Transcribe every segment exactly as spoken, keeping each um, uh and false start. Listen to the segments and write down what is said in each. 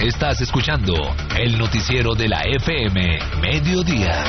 Estás escuchando el noticiero de la F M Mediodía.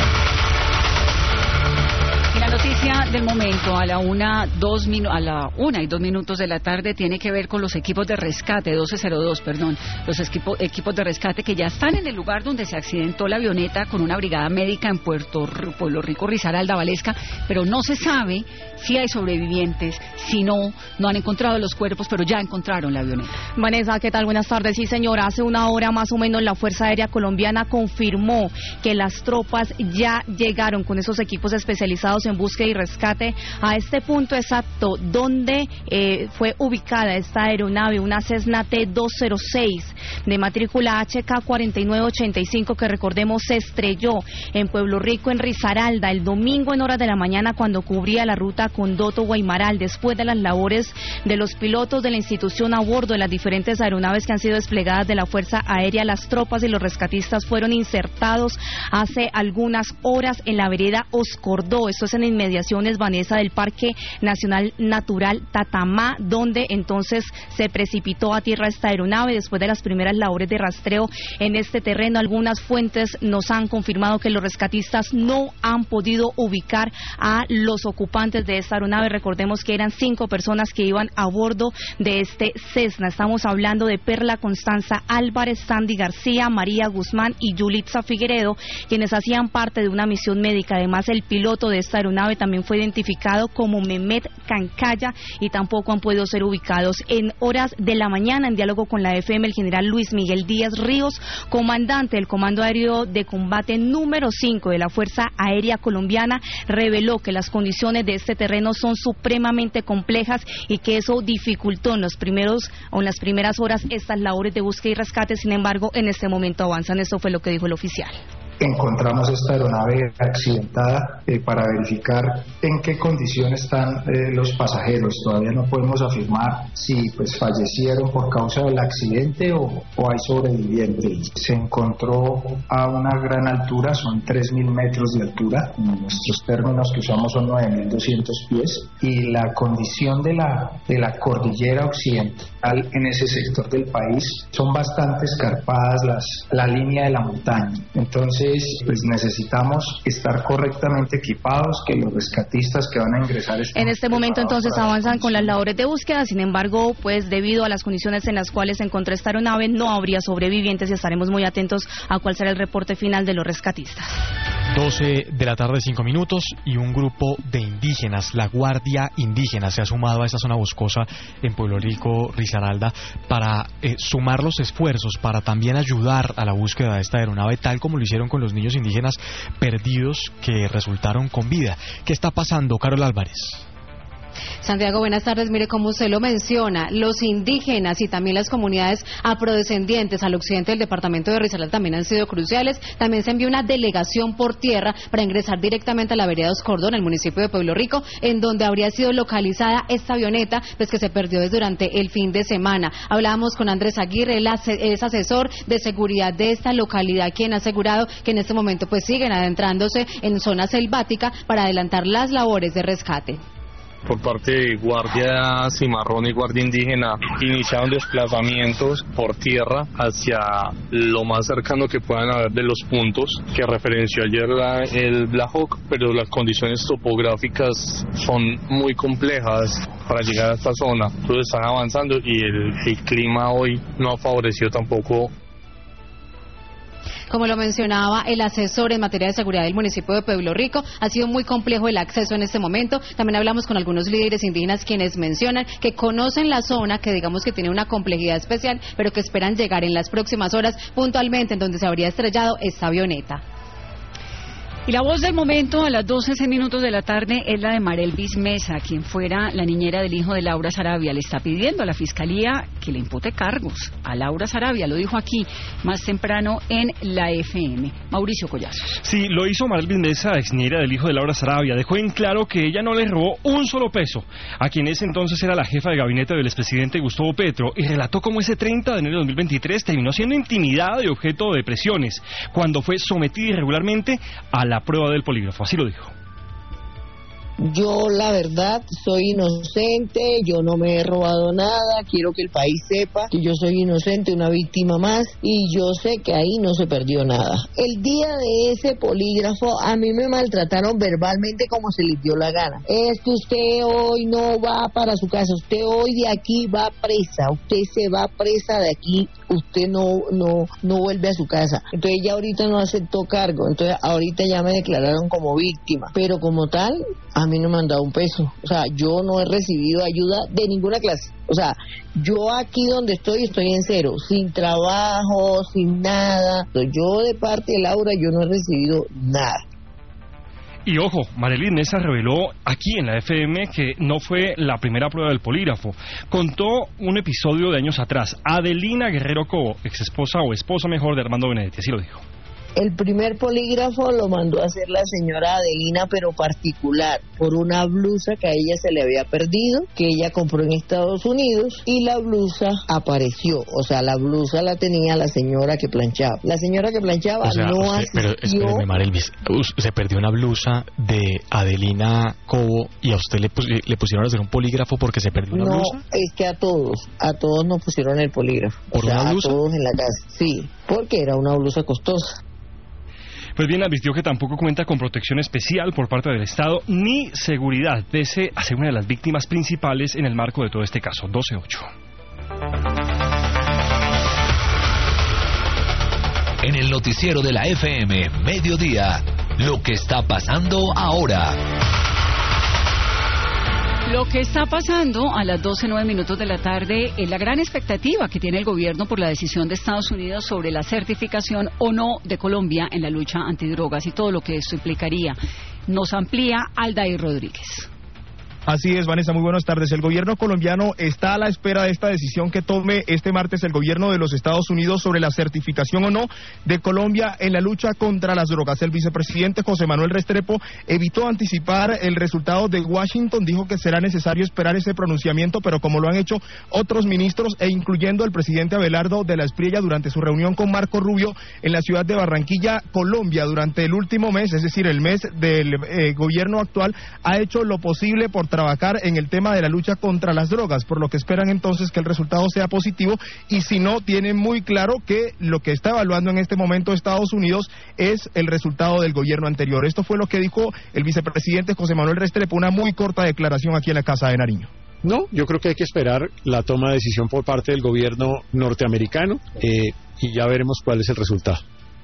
Y la noticia del momento a la una, dos minu- a la una y dos minutos de la tarde tiene que ver con los equipos de rescate, doce cero dos, perdón, los equipo, equipos de rescate que ya están en el lugar donde se accidentó la avioneta con una brigada médica en Puerto, Pueblo Rico, Risaralda, Valesca, pero no se sabe si hay sobrevivientes, si no, no han encontrado los cuerpos, pero ya encontraron la avioneta. Vanessa, ¿qué tal? Buenas tardes. Sí, señora, hace una hora más o menos la Fuerza Aérea Colombiana confirmó que las tropas ya llegaron con esos equipos especializados en búsqueda y rescate a este punto exacto donde eh, fue ubicada esta aeronave, una Cessna T doscientos seis de matrícula H K cuarenta y nueve ochenta y cinco, que recordemos se estrelló en Pueblo Rico, en Risaralda, el domingo en horas de la mañana cuando cubría la ruta Condoto-Guaymaral, después de las labores de los pilotos de la institución a bordo de las diferentes aeronaves que han sido desplegadas de la Fuerza Aérea. Las tropas y los rescatistas fueron insertados hace algunas horas en la vereda Oscordó, esto es en inmediaciones, Vanessa, del Parque Nacional Natural Tatamá, donde entonces se precipitó a tierra esta aeronave después de las primeras labores de rastreo en este terreno. Algunas fuentes nos han confirmado que los rescatistas no han podido ubicar a los ocupantes de esta aeronave. Recordemos que eran cinco personas que iban a bordo de este Cessna. Estamos hablando de Perla Constanza Álvarez, Sandy García, María Guzmán y Yulitza Figueredo, quienes hacían parte de una misión médica. Además, el piloto de esta aeronave también fue identificado como Mehmet Cancaya y tampoco han podido ser ubicados. En horas de la mañana, en diálogo con la F M, el general Luis Miguel Díaz Ríos, comandante del Comando Aéreo de Combate número cinco de la Fuerza Aérea Colombiana, reveló que las condiciones de este terreno son supremamente complejas y que eso dificultó en los primeros o en las primeras horas estas labores de búsqueda y rescate. Sin embargo, en este momento avanzan. Esto fue lo que dijo el oficial. Encontramos esta aeronave accidentada eh, para verificar en qué condiciones están eh, los pasajeros. Todavía no podemos afirmar si pues fallecieron por causa del accidente o, o hay sobrevivientes. Se encontró a una gran altura, son tres mil metros de altura, en nuestros términos que usamos son nueve mil doscientos pies, y la condición de la, de la cordillera occidental en ese sector del país son bastante escarpadas las, la línea de la montaña. Entonces pues necesitamos estar correctamente equipados, que los rescatistas que van a ingresar en este momento entonces avanzan con las labores de búsqueda. Sin embargo, pues debido a las condiciones en las cuales se encontró esta aeronave, no habría sobrevivientes y estaremos muy atentos a cuál será el reporte final de los rescatistas. doce de la tarde, cinco minutos, y un grupo de indígenas, la Guardia Indígena, se ha sumado a esta zona boscosa en Pueblo Rico, Risaralda, para eh, sumar los esfuerzos, para también ayudar a la búsqueda de esta aeronave, tal como lo hicieron con los niños indígenas perdidos que resultaron con vida. ¿Qué está pasando, Carol Álvarez? Santiago, buenas tardes. Mire, como usted lo menciona, los indígenas y también las comunidades afrodescendientes al occidente del departamento de Risaralda también han sido cruciales. También se envió una delegación por tierra para ingresar directamente a la vereda Oscordó, en el municipio de Pueblo Rico, en donde habría sido localizada esta avioneta, pues que se perdió durante el fin de semana. Hablábamos con Andrés Aguirre, él es asesor de seguridad de esta localidad, quien ha asegurado que en este momento pues siguen adentrándose en zona selvática para adelantar las labores de rescate. Por parte de Guardia Cimarrón y Guardia Indígena iniciaron desplazamientos por tierra hacia lo más cercano que puedan haber de los puntos que referenció ayer la, el Black Hawk, pero las condiciones topográficas son muy complejas para llegar a esta zona. Entonces están avanzando y el, el clima hoy no ha favorecido tampoco. Como lo mencionaba el asesor en materia de seguridad del municipio de Pueblo Rico, ha sido muy complejo el acceso en este momento. También hablamos con algunos líderes indígenas quienes mencionan que conocen la zona, que digamos que tiene una complejidad especial, pero que esperan llegar en las próximas horas puntualmente en donde se habría estrellado esta avioneta. Y la voz del momento a las doce minutos de la tarde es la de Marelvis Mesa, quien fuera la niñera del hijo de Laura Saravia. Le está pidiendo a la Fiscalía que le impute cargos a Laura Saravia. Lo dijo aquí más temprano en la F M. Mauricio Collazos. Sí, lo hizo Marelvis Mesa, ex niñera del hijo de Laura Saravia. Dejó en claro que ella no le robó un solo peso a quien ese entonces era la jefa de gabinete del expresidente Gustavo Petro, y relató cómo ese treinta de enero de dos mil veintitrés terminó siendo intimidada y objeto de presiones cuando fue sometida irregularmente a la la prueba del polígrafo. Así lo dijo. Yo la verdad soy inocente, yo no me he robado nada, quiero que el país sepa que yo soy inocente, una víctima más, y yo sé que ahí no se perdió nada. El día de ese polígrafo a mí me maltrataron verbalmente como se les dio la gana. Es que usted hoy no va para su casa, usted hoy de aquí va presa, usted se va presa de aquí, usted no no no vuelve a su casa. Entonces ya ahorita no aceptó cargo, entonces ahorita ya me declararon como víctima, pero como tal a mí no me han dado un peso. O sea, yo no he recibido ayuda de ninguna clase. O sea, yo aquí donde estoy estoy en cero, sin trabajo, sin nada. Yo de parte de Laura yo no he recibido nada. Y ojo, Marilyn Mesa reveló aquí en la F M que no fue la primera prueba del polígrafo. Contó un episodio de años atrás. Adelina Guerrero Cobo, ex esposa o esposa mejor de Armando Benedetti, así lo dijo. El primer polígrafo lo mandó a hacer la señora Adelina, pero particular, por una blusa que a ella se le había perdido, que ella compró en Estados Unidos, y la blusa apareció. O sea, la blusa la tenía la señora que planchaba. La señora que planchaba o sea, no usted, asistió... Pero espéreme, Marelvis, se perdió una blusa de Adelina Cobo y a usted le, pus, le pusieron a hacer un polígrafo porque se perdió una no, blusa. No, es que a todos, a todos nos pusieron el polígrafo. ¿Por o sea, una blusa? A todos en la casa, sí, porque era una blusa costosa. Pues bien, advirtió que tampoco cuenta con protección especial por parte del Estado ni seguridad, pese a ser una de las víctimas principales en el marco de todo este caso. doce ocho. En el noticiero de la F M, Mediodía, lo que está pasando ahora. Lo que está pasando a las doce nueve minutos de la tarde es la gran expectativa que tiene el gobierno por la decisión de Estados Unidos sobre la certificación o no de Colombia en la lucha antidrogas y todo lo que esto implicaría. Nos amplía Aldair Rodríguez. Así es, Vanessa, muy buenas tardes. El gobierno colombiano está a la espera de esta decisión que tome este martes el gobierno de los Estados Unidos sobre la certificación o no de Colombia en la lucha contra las drogas. El vicepresidente José Manuel Restrepo evitó anticipar el resultado de Washington, dijo que será necesario esperar ese pronunciamiento, pero como lo han hecho otros ministros e incluyendo el presidente Abelardo de la Espriella durante su reunión con Marco Rubio en la ciudad de Barranquilla, Colombia, durante el último mes, es decir, el mes del eh, gobierno actual, ha hecho lo posible por trabajar en el tema de la lucha contra las drogas, por lo que esperan entonces que el resultado sea positivo y si no, tienen muy claro que lo que está evaluando en este momento Estados Unidos es el resultado del gobierno anterior. Esto fue lo que dijo el vicepresidente José Manuel Restrepo, una muy corta declaración aquí en la Casa de Nariño. No, yo creo que hay que esperar la toma de decisión por parte del gobierno norteamericano eh, y ya veremos cuál es el resultado.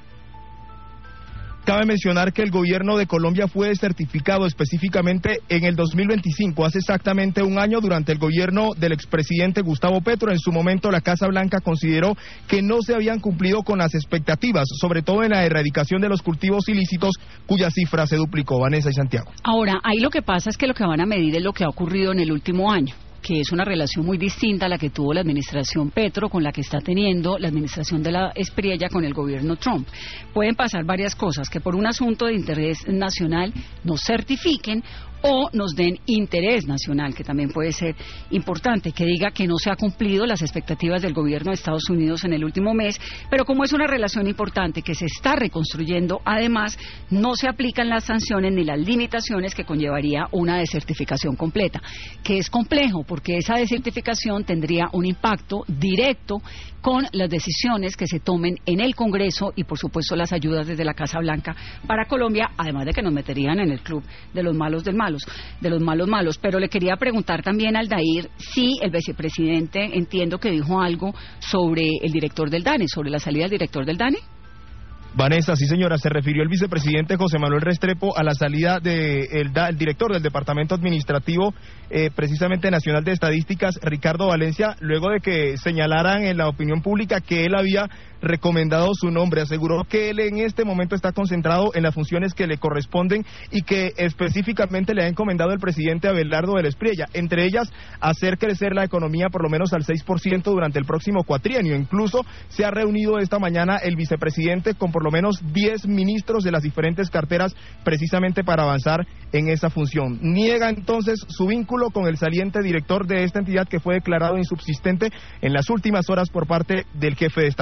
Cabe mencionar que el gobierno de Colombia fue certificado específicamente en el dos mil veinticinco, hace exactamente un año, durante el gobierno del expresidente Gustavo Petro. En su momento la Casa Blanca consideró que no se habían cumplido con las expectativas, sobre todo en la erradicación de los cultivos ilícitos, cuya cifra se duplicó. Vanessa y Santiago. Ahora, ahí lo que pasa es que lo que van a medir es lo que ha ocurrido en el último año, que es una relación muy distinta a la que tuvo la administración Petro con la que está teniendo la administración de la Espriella con el gobierno Trump. Pueden pasar varias cosas, que por un asunto de interés nacional nos certifiquen o nos den interés nacional, que también puede ser importante, que diga que no se ha cumplido las expectativas del gobierno de Estados Unidos en el último mes, pero como es una relación importante que se está reconstruyendo, además no se aplican las sanciones ni las limitaciones que conllevaría una desertificación completa, que es complejo porque esa desertificación tendría un impacto directo con las decisiones que se tomen en el Congreso y por supuesto las ayudas desde la Casa Blanca para Colombia, además de que nos meterían en el club de los malos del malos, de los malos malos. Pero le quería preguntar también al Aldair si el vicepresidente, entiendo que dijo algo sobre el director del DANE, sobre la salida del director del DANE. Vanessa, sí señora, se refirió el vicepresidente José Manuel Restrepo a la salida del de director del Departamento Administrativo, eh, precisamente Nacional de Estadísticas, Ricardo Valencia, luego de que señalaran en la opinión pública que él había recomendado su nombre. Aseguró que él en este momento está concentrado en las funciones que le corresponden y que específicamente le ha encomendado el presidente Abelardo de la Espriella, entre ellas hacer crecer la economía por lo menos al seis por ciento durante el próximo cuatrienio. Incluso se ha reunido esta mañana el vicepresidente con por lo menos diez ministros de las diferentes carteras precisamente para avanzar en esa función. Niega entonces su vínculo con el saliente director de esta entidad que fue declarado insubsistente en las últimas horas por parte del jefe de Estado. Esto fue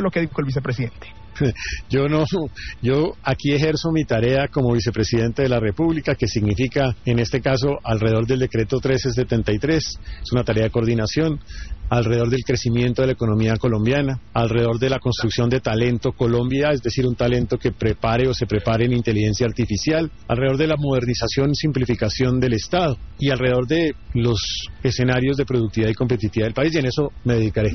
lo que dijo el vicepresidente. Yo no, yo aquí ejerzo mi tarea como vicepresidente de la República, que significa, en este caso, alrededor del decreto trece setenta y tres, es una tarea de coordinación, alrededor del crecimiento de la economía colombiana, alrededor de la construcción de talento Colombia, es decir, un talento que prepare o se prepare en inteligencia artificial, alrededor de la modernización y simplificación del Estado y alrededor de los escenarios de productividad y competitividad del país, y en eso me dedicaré.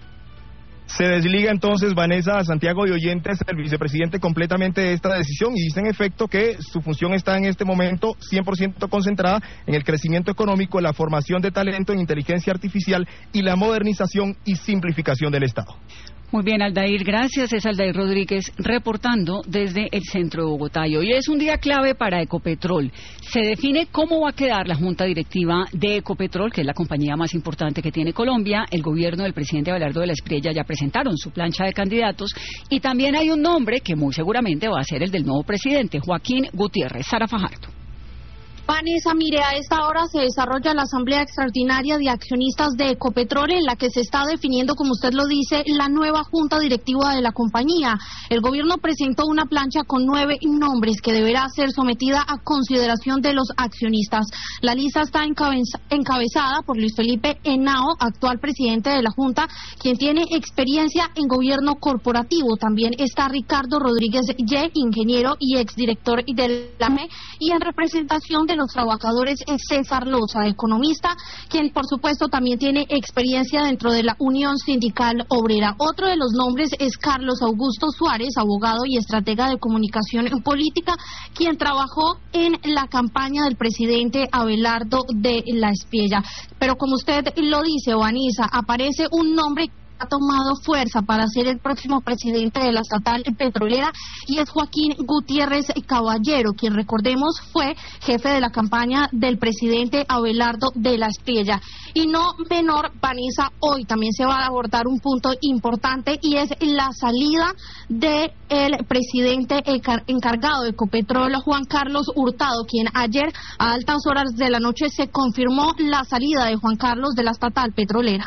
Se desliga entonces, Vanessa, Santiago y oyentes, el vicepresidente completamente de esta decisión y dice en efecto que su función está en este momento cien por ciento concentrada en el crecimiento económico, la formación de talento en inteligencia artificial y la modernización y simplificación del Estado. Muy bien, Aldair, gracias. Es Aldair Rodríguez reportando desde el centro de Bogotá. Y hoy es un día clave para Ecopetrol. Se define cómo va a quedar la junta directiva de Ecopetrol, que es la compañía más importante que tiene Colombia. El gobierno del presidente Abelardo de la Espriella ya presentaron su plancha de candidatos. Y también hay un nombre que muy seguramente va a ser el del nuevo presidente, Joaquín Gutiérrez. Sara Fajardo. Vanessa, mire, a esta hora se desarrolla la Asamblea Extraordinaria de Accionistas de Ecopetrol, en la que se está definiendo, como usted lo dice, la nueva junta directiva de la compañía. El gobierno presentó una plancha con nueve nombres que deberá ser sometida a consideración de los accionistas. La lista está encabeza, encabezada por Luis Felipe Henao, actual presidente de la junta, quien tiene experiencia en gobierno corporativo. También está Ricardo Rodríguez Ye, ingeniero y exdirector de la M E, y en representación de los trabajadores es César Loza, economista, quien por supuesto también tiene experiencia dentro de la Unión Sindical Obrera. Otro de los nombres es Carlos Augusto Suárez, abogado y estratega de comunicación política, quien trabajó en la campaña del presidente Abelardo de la Espriella. Pero como usted lo dice, Vanessa, aparece un nombre ha tomado fuerza para ser el próximo presidente de la estatal petrolera, y es Joaquín Gutiérrez Caballero, quien, recordemos, fue jefe de la campaña del presidente Abelardo de la Espriella. Y no menor, Vanessa, hoy también se va a abordar un punto importante, y es la salida del presidente encargado de Ecopetrol, Juan Carlos Hurtado, quien ayer a altas horas de la noche se confirmó la salida de Juan Carlos de la estatal petrolera.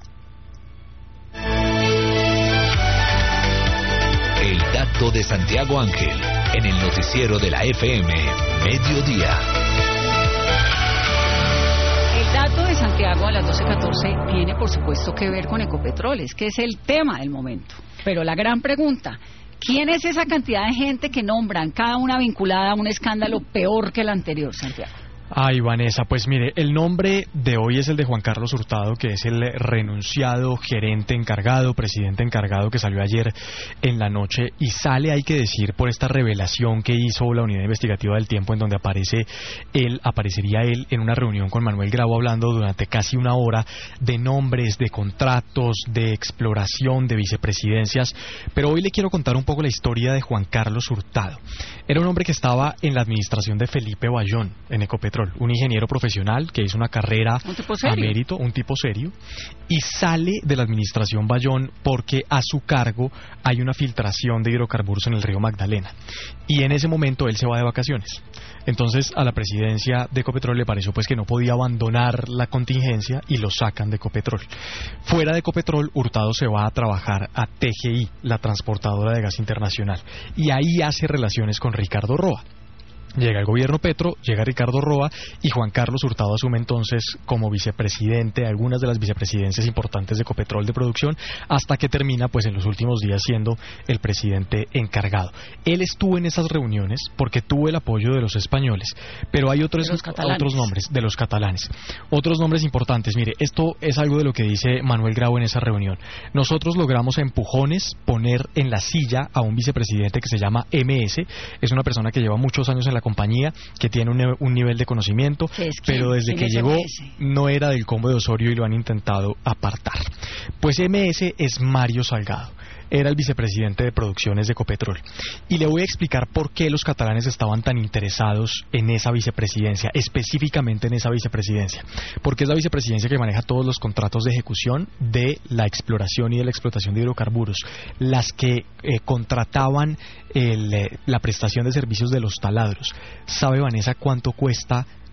El dato de Santiago Ángel en el noticiero de la F M Mediodía. El dato de Santiago a las doce catorce tiene por supuesto que ver con Ecopetrol, es que es el tema del momento. Pero la gran pregunta, ¿quién es esa cantidad de gente que nombran, cada una vinculada a un escándalo peor que el anterior, Santiago? Ay, Vanessa, pues mire, el nombre de hoy es el de Juan Carlos Hurtado, que es el renunciado gerente encargado, presidente encargado, que salió ayer en la noche, y sale, hay que decir, por esta revelación que hizo la Unidad Investigativa del Tiempo, en donde aparece él, aparecería él en una reunión con Manuel Grau, hablando durante casi una hora de nombres, de contratos, de exploración, de vicepresidencias. Pero hoy le quiero contar un poco la historia de Juan Carlos Hurtado. Era un hombre que estaba en la administración de Felipe Bayón, en Ecopetrol, un ingeniero profesional que hizo una carrera a mérito, un tipo serio, y sale de la administración Bayón porque a su cargo hay una filtración de hidrocarburos en el río Magdalena, y en ese momento él se va de vacaciones. Entonces a la presidencia de Ecopetrol le pareció pues que no podía abandonar la contingencia y lo sacan de Ecopetrol. Fuera de Ecopetrol, Hurtado se va a trabajar a T G I, la transportadora de gas internacional, y ahí hace relaciones con Ricardo Roa. Llega el gobierno Petro, llega Ricardo Roa, y Juan Carlos Hurtado asume entonces como vicepresidente de algunas de las vicepresidencias importantes de Ecopetrol de producción, hasta que termina pues en los últimos días siendo el presidente encargado. Él estuvo en esas reuniones porque tuvo el apoyo de los españoles, pero hay otros, otros nombres, de los catalanes, otros nombres importantes. Mire, esto es algo de lo que dice Manuel Grau en esa reunión. Nosotros logramos a empujones poner en la silla a un vicepresidente que se llama M S, es una persona que lleva muchos años en la compañía, que tiene un, un nivel de conocimiento, es que, pero desde que llegó no era del combo de Osorio y lo han intentado apartar. Pues M S es Mario Salgado, era el vicepresidente de producciones de Ecopetrol, y le voy a explicar por qué los catalanes estaban tan interesados en esa vicepresidencia, específicamente en esa vicepresidencia, porque es la vicepresidencia que maneja todos los contratos de ejecución de la exploración y de la explotación de hidrocarburos, las que eh, contrataban el, eh, la prestación de servicios de los taladros. ¿Sabe, Vanessa, cuánto cuesta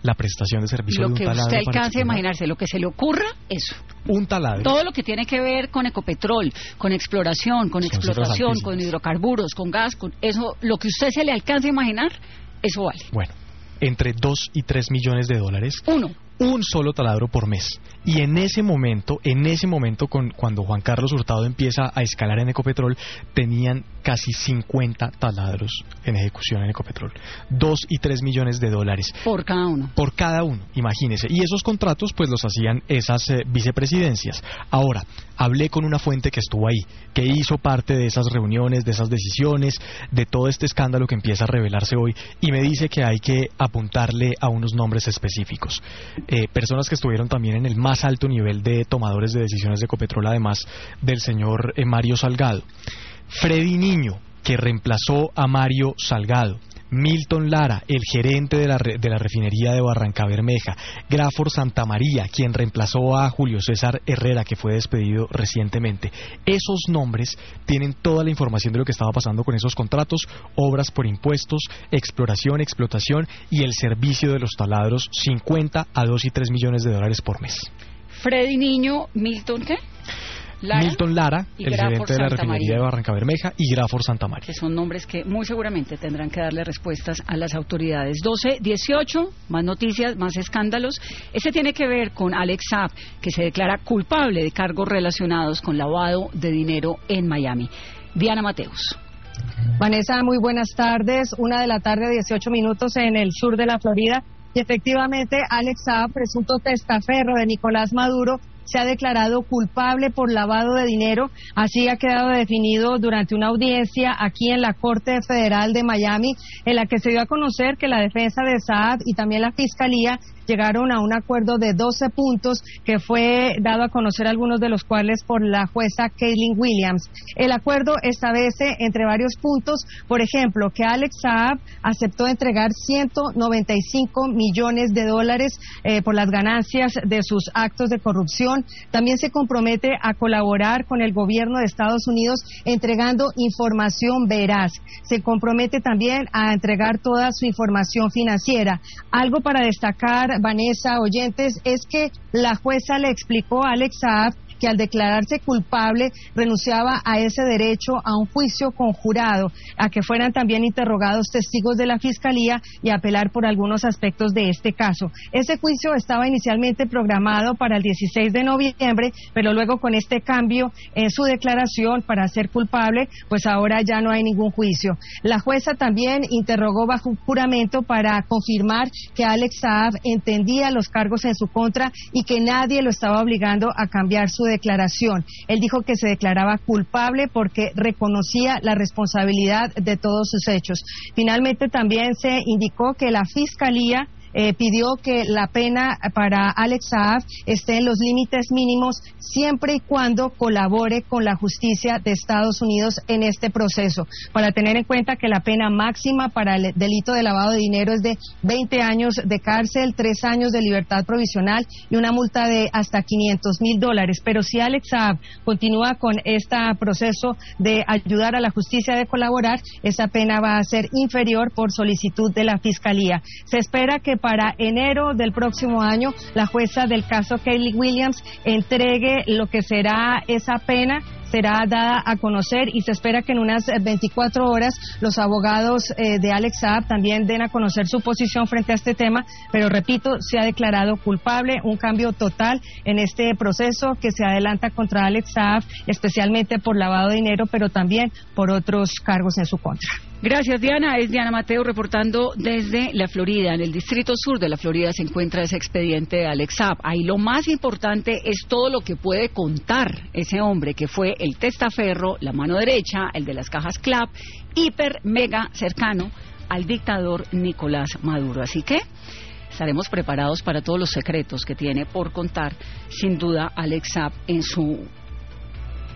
la prestación de servicio Lo de un que taladro. usted para alcance a explorar. imaginarse, lo que se le ocurra, eso. Un taladro. Todo lo que tiene que ver con Ecopetrol, con exploración, con Son explotación, cifras con hidrocarburos, con gas, con eso, lo que usted se le alcance a imaginar, eso vale. Bueno, entre dos y tres millones de dólares. Uno. Un solo taladro por mes. Y en ese momento, en ese momento, con, cuando Juan Carlos Hurtado empieza a escalar en Ecopetrol, tenían casi cincuenta taladros en ejecución en Ecopetrol. Dos y tres millones de dólares. Por cada uno. Por cada uno, imagínese. Y esos contratos, pues los hacían esas eh, vicepresidencias. Ahora, hablé con una fuente que estuvo ahí, que hizo parte de esas reuniones, de esas decisiones, de todo este escándalo que empieza a revelarse hoy, y me dice que hay que apuntarle a unos nombres específicos. Eh, personas que estuvieron también en el más alto nivel de tomadores de decisiones de Ecopetrol, además del señor eh, Mario Salgado. Freddy Niño, que reemplazó a Mario Salgado. Milton Lara, el gerente de la, re, de la refinería de Barrancabermeja. Grafor Santamaría, quien reemplazó a Julio César Herrera, que fue despedido recientemente. Esos nombres tienen toda la información de lo que estaba pasando con esos contratos, obras por impuestos, exploración, explotación y el servicio de los taladros, cincuenta a dos y tres millones de dólares por mes. Freddy Niño, Milton, ¿qué? Lara, Milton Lara, el Grafor gerente de la Santa refinería María. de Barrancabermeja, y Grafor Santamaría. Que son nombres que muy seguramente tendrán que darle respuestas a las autoridades. doce dieciocho, más noticias, más escándalos. Este tiene que ver con Alex Saab, que se declara culpable de cargos relacionados con lavado de dinero en Miami. Diana Mateus. Vanessa, muy buenas tardes. Una de la tarde, dieciocho minutos en el sur de la Florida. Y efectivamente, Alex Saab, presunto testaferro de Nicolás Maduro, se ha declarado culpable por lavado de dinero. Así ha quedado definido durante una audiencia aquí en la Corte Federal de Miami, en la que se dio a conocer que la defensa de Saab y también la Fiscalía llegaron a un acuerdo de doce puntos que fue dado a conocer, algunos de los cuales por la jueza Kaylin Williams. El acuerdo establece entre varios puntos, por ejemplo, que Alex Saab aceptó entregar ciento noventa y cinco millones de dólares eh, por las ganancias de sus actos de corrupción. También se compromete a colaborar con el gobierno de Estados Unidos entregando información veraz. Se compromete también a entregar toda su información financiera. Algo para destacar, Vanessa, oyentes, es que la jueza le explicó a Alex Saab que al declararse culpable renunciaba a ese derecho a un juicio conjurado, a que fueran también interrogados testigos de la Fiscalía y apelar por algunos aspectos de este caso. Ese juicio estaba inicialmente programado para el dieciséis de noviembre, pero luego con este cambio en su declaración para ser culpable, pues ahora ya no hay ningún juicio. La jueza también interrogó bajo juramento para confirmar que Alex Saab entendía los cargos en su contra y que nadie lo estaba obligando a cambiar su declaración. Él dijo que se declaraba culpable porque reconocía la responsabilidad de todos sus hechos. Finalmente también se indicó que la Fiscalía Eh, pidió que la pena para Alex Saab esté en los límites mínimos siempre y cuando colabore con la justicia de Estados Unidos en este proceso, para tener en cuenta que la pena máxima para el delito de lavado de dinero es de veinte años de cárcel, tres años de libertad provisional y una multa de hasta quinientos mil dólares. Pero si Alex Saab continúa con este proceso de ayudar a la justicia, de colaborar, esa pena va a ser inferior por solicitud de la Fiscalía. Se espera que para enero del próximo año la jueza del caso Kaylin Williams entregue lo que será esa pena. Será dada a conocer y se espera que en unas veinticuatro horas los abogados eh, de Alex Saab también den a conocer su posición frente a este tema, pero repito, se ha declarado culpable, un cambio total en este proceso que se adelanta contra Alex Saab, especialmente por lavado de dinero, pero también por otros cargos en su contra. Gracias, Diana. Es Diana Mateo reportando desde la Florida. En el distrito sur de la Florida se encuentra ese expediente de Alex Saab. Ahí lo más importante es todo lo que puede contar ese hombre que fue el testaferro, la mano derecha, el de las cajas CLAP, hiper mega cercano al dictador Nicolás Maduro. Así que estaremos preparados para todos los secretos que tiene por contar, sin duda, Alex Saab en su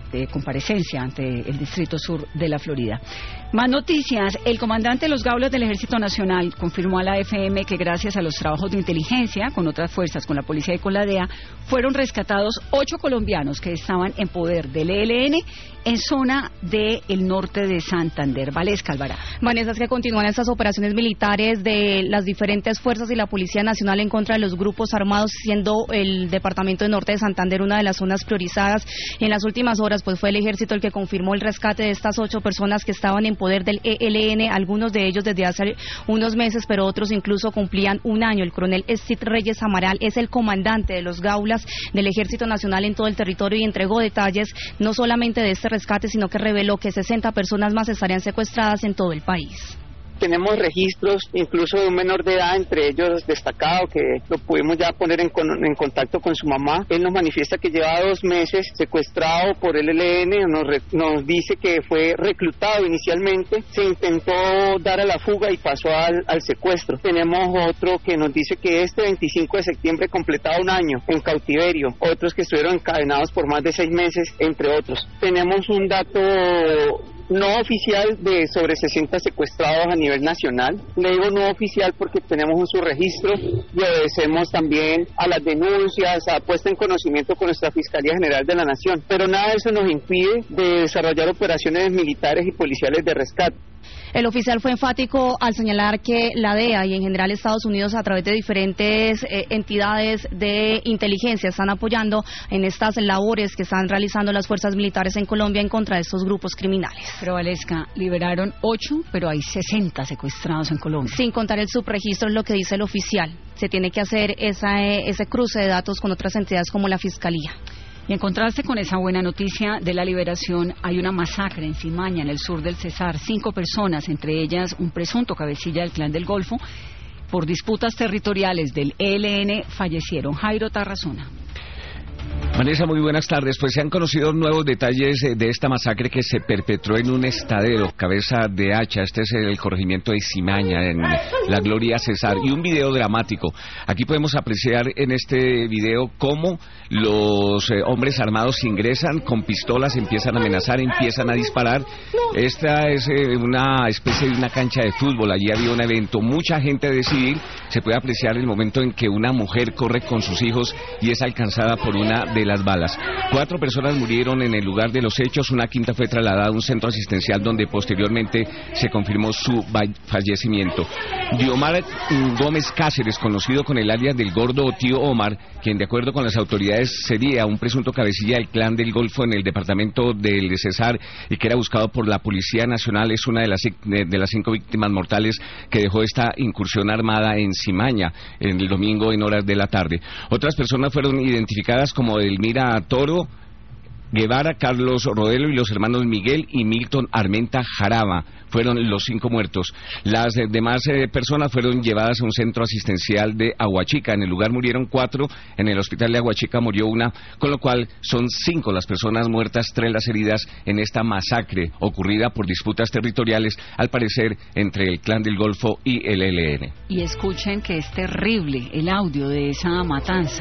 de comparecencia ante el Distrito Sur de la Florida. Más noticias. El comandante de los Gaulas del Ejército Nacional confirmó a la F M que gracias a los trabajos de inteligencia con otras fuerzas, con la policía y con la D E A, fueron rescatados ocho colombianos que estaban en poder del E L N en zona del norte de Santander. Valesca Alvarado. Vanessa, es que continúan estas operaciones militares de las diferentes fuerzas y la Policía Nacional en contra de los grupos armados, siendo el departamento de norte de Santander una de las zonas priorizadas. En las últimas horas, pues fue el ejército el que confirmó el rescate de estas ocho personas que estaban en poder del E L N, algunos de ellos desde hace unos meses, pero otros incluso cumplían un año. El coronel Steve Reyes Amaral es el comandante de los Gaulas del Ejército Nacional en todo el territorio y entregó detalles no solamente de este rescate, sino que reveló que sesenta personas más estarían secuestradas en todo el país. Tenemos registros incluso de un menor de edad, entre ellos destacado, que lo pudimos ya poner en, con, en contacto con su mamá. Él nos manifiesta que lleva dos meses secuestrado por el E L N, nos, re, nos dice que fue reclutado inicialmente, se intentó dar a la fuga y pasó al, al secuestro. Tenemos otro que nos dice que este veinticinco de septiembre completaba un año en cautiverio, otros que estuvieron encadenados por más de seis meses, entre otros. Tenemos un dato no oficial de sobre sesenta secuestrados a nivel nacional. Le digo no oficial porque tenemos un subregistro y obedecemos también a las denuncias, a puesta en conocimiento con nuestra Fiscalía General de la Nación. Pero nada de eso nos impide de desarrollar operaciones militares y policiales de rescate. El oficial fue enfático al señalar que la D E A y en general Estados Unidos, a través de diferentes eh, entidades de inteligencia, están apoyando en estas labores que están realizando las fuerzas militares en Colombia en contra de estos grupos criminales. Pero Valesca, liberaron ocho, pero hay sesenta secuestrados en Colombia. Sin contar el subregistro, es lo que dice el oficial. Se tiene que hacer esa, eh, ese cruce de datos con otras entidades como la Fiscalía. Y en contraste con esa buena noticia de la liberación, hay una masacre en Cimaña, en el sur del Cesar. Cinco personas, entre ellas un presunto cabecilla del Clan del Golfo, por disputas territoriales del E L N, fallecieron. Jairo Tarazona. Vanessa, muy buenas tardes. Pues se han conocido nuevos detalles de esta masacre que se perpetró en un estadero, cabeza de hacha. Este es el corregimiento de Cimaña, en la Gloria Cesar, y un video dramático. Aquí podemos apreciar en este video cómo los eh, hombres armados ingresan con pistolas, empiezan a amenazar, empiezan a disparar. Esta es eh, una especie de una cancha de fútbol. Allí había un evento, mucha gente de civil. Se puede apreciar el momento en que una mujer corre con sus hijos y es alcanzada por una de las balas. Cuatro personas murieron en el lugar de los hechos, una quinta fue trasladada a un centro asistencial donde posteriormente se confirmó su fallecimiento. Diomar Gómez Cáceres, conocido con el alias del Gordo o Tío Omar, quien de acuerdo con las autoridades sería un presunto cabecilla del Clan del Golfo en el departamento del Cesar y que era buscado por la Policía Nacional, es una de las, de las cinco víctimas mortales que dejó esta incursión armada en Cimaña en el domingo en horas de la tarde. Otras personas fueron identificadas como Elmira Toro Guevara, Carlos Rodelo y los hermanos Miguel y Milton Armenta Jaraba. Fueron los cinco muertos. Las eh, demás eh, personas fueron llevadas a un centro asistencial de Aguachica. En el lugar murieron cuatro, en el hospital de Aguachica murió una, con lo cual son cinco las personas muertas, tres las heridas en esta masacre ocurrida por disputas territoriales, al parecer entre el Clan del Golfo y el E L N. Y escuchen que es terrible el audio de esa matanza.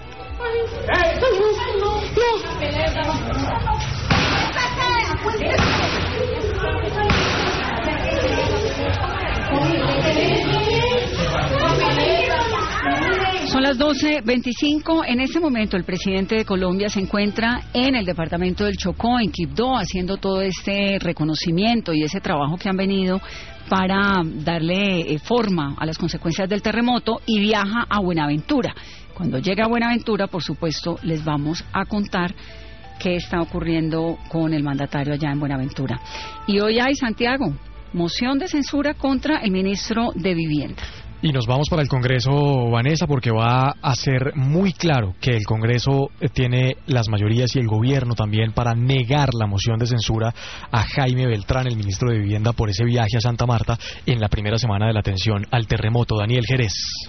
Son las doce veinticinco. En este momento el presidente de Colombia se encuentra en el departamento del Chocó, en Quibdó, haciendo todo este reconocimiento y ese trabajo que han venido para darle eh, forma a las consecuencias del terremoto, y viaja a Buenaventura. Cuando llega a Buenaventura, por supuesto, les vamos a contar qué está ocurriendo con el mandatario allá en Buenaventura. Y hoy hay, Santiago, moción de censura contra el ministro de Vivienda. Y nos vamos para el Congreso, Vanessa, porque va a ser muy claro que el Congreso tiene las mayorías y el gobierno también para negar la moción de censura a Jaime Beltrán, el ministro de Vivienda, por ese viaje a Santa Marta en la primera semana de la atención al terremoto. Daniel Jerez.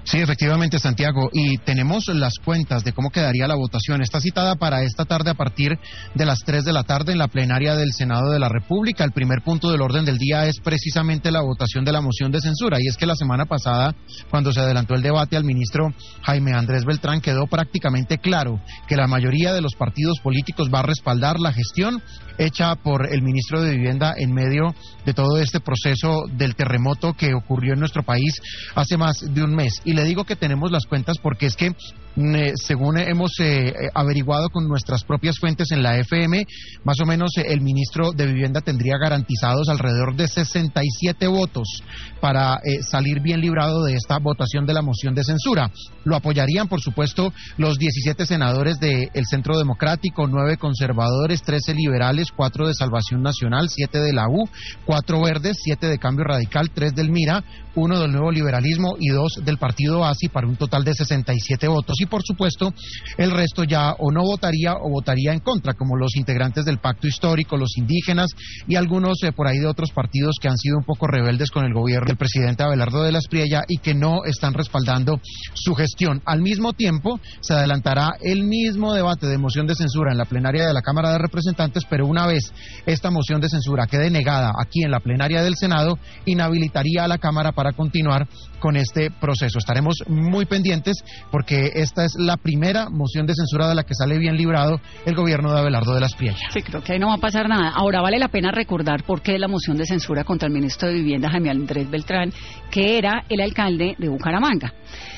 Sí, efectivamente, Santiago, y tenemos las cuentas de cómo quedaría la votación. Está citada para esta tarde a partir de las tres de la tarde en la plenaria del Senado de la República. El primer punto del orden del día es precisamente la votación de la moción de censura, y es que la semana pasada, cuando se adelantó el debate al ministro Jaime Andrés Beltrán, quedó prácticamente claro que la mayoría de los partidos políticos va a respaldar la gestión hecha por el ministro de Vivienda en medio de todo este proceso del terremoto que ocurrió en nuestro país hace más de un mes. Y le digo que tenemos las cuentas porque es que eh, según hemos eh, averiguado con nuestras propias fuentes en la F M, más o menos eh, el ministro de Vivienda tendría garantizados alrededor de sesenta y siete votos para eh, salir bien librado de esta votación de la moción de censura. Lo apoyarían, por supuesto, los diecisiete senadores del Centro Democrático, nueve conservadores, trece liberales, cuatro de Salvación Nacional, siete de la U, cuatro verdes, siete de Cambio Radical, tres del MIRA, uno del Nuevo Liberalismo y dos del Partido A S I, para un total de sesenta y siete votos. Y por supuesto, el resto ya o no votaría o votaría en contra, como los integrantes del Pacto Histórico, los indígenas y algunos eh, por ahí de otros partidos que han sido un poco rebeldes con el gobierno del presidente Abelardo de la Espriella y que no están respaldando su gestión. Al mismo tiempo, se adelantará el mismo debate de moción de censura en la plenaria de la Cámara de Representantes, pero una vez esta moción de censura quede negada aquí en la plenaria del Senado, inhabilitaría a la Cámara para continuar con este proceso. Estaremos muy pendientes porque esta es la primera moción de censura de la que sale bien librado el gobierno de Abelardo de la Espriella. Sí, creo que ahí no va a pasar nada. Ahora vale la pena recordar por qué la moción de censura contra el ministro de Vivienda, Jaime Andrés Beltrán, que era el alcalde de Bucaramanga.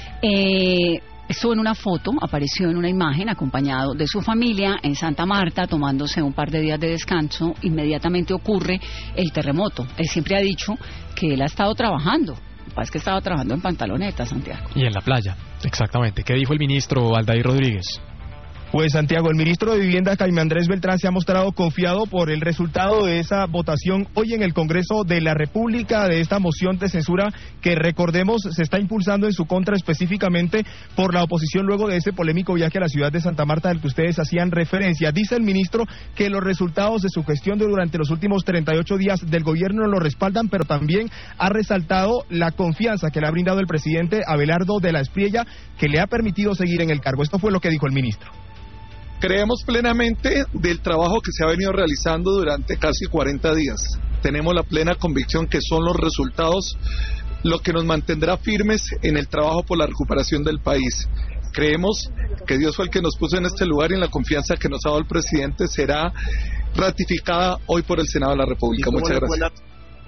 Eh... Estuvo en una foto, apareció en una imagen acompañado de su familia en Santa Marta tomándose un par de días de descanso. Inmediatamente ocurre el terremoto. Él siempre ha dicho que él ha estado trabajando. Lo que pasa es que estaba trabajando en pantaloneta, Santiago. Y en la playa, exactamente. ¿Qué dijo el ministro Aldair Rodríguez? Pues Santiago, el ministro de Vivienda, Jaime Andrés Beltrán, se ha mostrado confiado por el resultado de esa votación hoy en el Congreso de la República, de esta moción de censura que, recordemos, se está impulsando en su contra específicamente por la oposición luego de ese polémico viaje a la ciudad de Santa Marta del que ustedes hacían referencia. Dice el ministro que los resultados de su gestión de durante los últimos treinta y ocho días del gobierno lo respaldan, pero también ha resaltado la confianza que le ha brindado el presidente Abelardo de la Espriella, que le ha permitido seguir en el cargo. Esto fue lo que dijo el ministro. Creemos plenamente del trabajo que se ha venido realizando durante casi cuarenta días. Tenemos la plena convicción que son los resultados lo que nos mantendrá firmes en el trabajo por la recuperación del país. Creemos que Dios fue el que nos puso en este lugar y en la confianza que nos ha dado el presidente será ratificada hoy por el Senado de la República. Muchas gracias.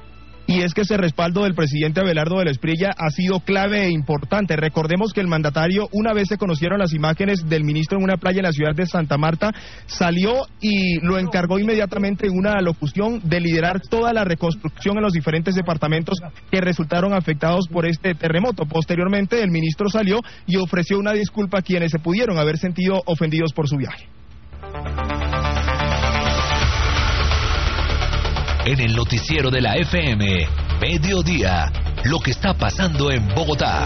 Y es que ese respaldo del presidente Abelardo de la Espriella ha sido clave e importante. Recordemos que el mandatario, una vez se conocieron las imágenes del ministro en una playa en la ciudad de Santa Marta, salió y lo encargó inmediatamente en una alocución de liderar toda la reconstrucción en los diferentes departamentos que resultaron afectados por este terremoto. Posteriormente, el ministro salió y ofreció una disculpa a quienes se pudieron haber sentido ofendidos por su viaje. En el noticiero de la F M, Mediodía, lo que está pasando en Bogotá.